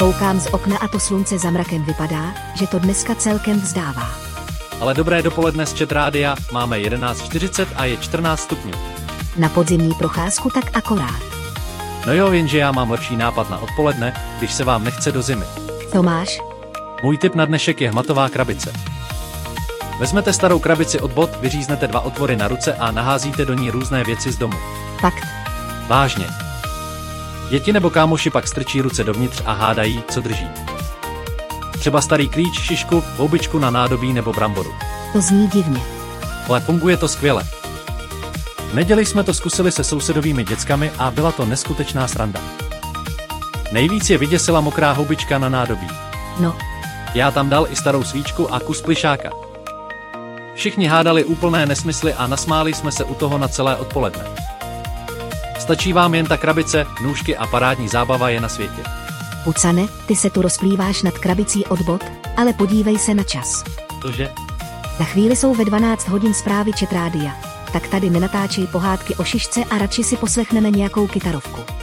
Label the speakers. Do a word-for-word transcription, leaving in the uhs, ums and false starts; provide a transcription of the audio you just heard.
Speaker 1: Koukám z okna a to slunce za mrakem vypadá, že to dneska celkem vzdává.
Speaker 2: Ale dobré dopoledne z Chat Rádia, máme jedenáct čtyřicet a je čtrnáct stupňů.
Speaker 1: Na podzimní procházku tak akorát.
Speaker 2: No jo, jenže já mám lepší nápad na odpoledne, když se vám nechce do zimy.
Speaker 1: Tomáš?
Speaker 2: Můj tip na dnešek je hmatová krabice. Vezmete starou krabici od bot, vyříznete dva otvory na ruce a naházíte do ní různé věci z domu.
Speaker 1: Fakt?
Speaker 2: Vážně. Děti nebo kámoši pak strčí ruce dovnitř a hádají, co drží. Třeba starý klíč, šišku, houbičku na nádobí nebo bramboru.
Speaker 1: To zní divně.
Speaker 2: Ale funguje to skvěle. V neděli jsme to zkusili se sousedovými děckami a byla to neskutečná sranda. Nejvíc je vyděsila mokrá houbička na nádobí.
Speaker 1: No.
Speaker 2: Já tam dal i starou svíčku a kus plišáka. Všichni hádali úplné nesmysly a nasmáli jsme se u toho na celé odpoledne. Stačí vám jen ta krabice, nůžky a parádní zábava je na světě.
Speaker 1: Pucane, ty se tu rozplýváš nad krabicí od bot, ale podívej se na čas.
Speaker 2: Cože?
Speaker 1: Za chvíli jsou ve dvanáct hodin zprávy Chat Rádia. Tak tady nenatáčej pohádky o šišce a radši si poslechneme nějakou kytarovku.